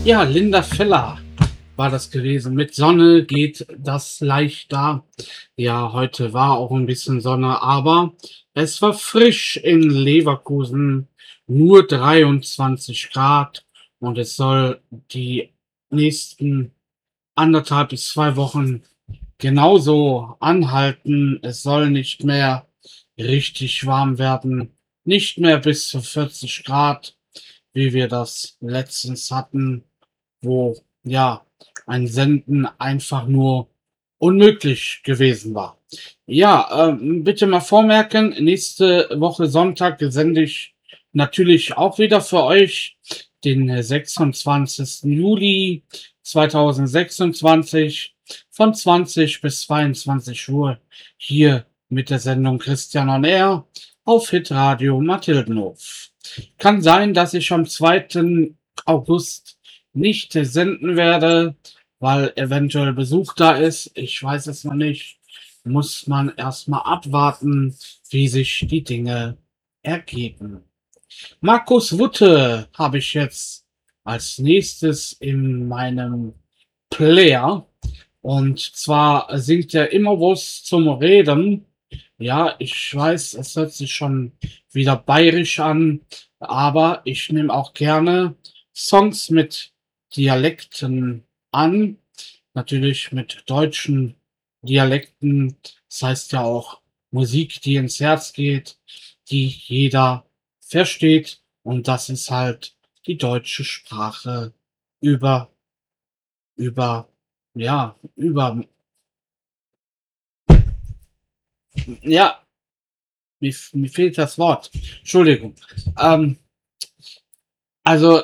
Ja, Linda Feller war das gewesen. Mit Sonne geht das leichter. Ja, heute war auch ein bisschen Sonne, aber es war frisch in Leverkusen, nur 23 Grad und es soll die nächsten 1,5 bis 2 Wochen genauso anhalten. Es soll nicht mehr richtig warm werden, nicht mehr bis zu 40 Grad, wie wir das letztens hatten, wo ja ein Senden einfach nur unmöglich gewesen war. Ja, bitte mal vormerken, nächste Woche Sonntag sende ich natürlich auch wieder für euch den 26. Juli 2026 von 20 bis 22 Uhr hier mit der Sendung Christian on Air auf Hitradio Mathildenhof. Kann sein, dass ich am 2. August nicht senden werde, weil eventuell Besuch da ist. Ich weiß es noch nicht. Muss man erstmal abwarten, wie sich die Dinge ergeben. Markus Wutte habe ich jetzt als nächstes in meinem Player. Und zwar singt er immer was zum Reden. Ja, ich weiß, es hört sich schon wieder bayerisch an, aber ich nehme auch gerne Songs mit Dialekten an. Natürlich mit deutschen Dialekten. Das heißt ja auch Musik, die ins Herz geht, die jeder versteht. Und das ist halt die deutsche Sprache über, über, ja, ja, mir fehlt das Wort. Entschuldigung. Ähm, also,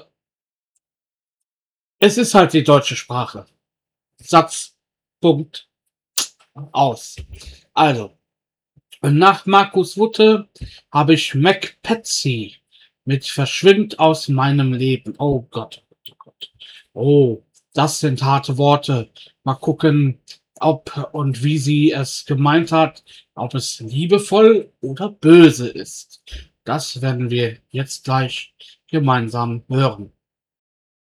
es ist halt die deutsche Sprache. Satz, Punkt, aus. Also, nach Markus Wutte habe ich McPatsy mit Verschwind aus meinem Leben. Oh Gott, oh Gott. Oh, das sind harte Worte. Mal gucken, ob und wie sie es gemeint hat, ob es liebevoll oder böse ist. Das werden wir jetzt gleich gemeinsam hören.